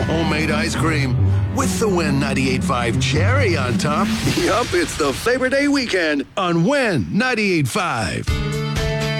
homemade ice cream with the Win 98.5 cherry on top. Yup, it's the Labor Day weekend on Win 98.5.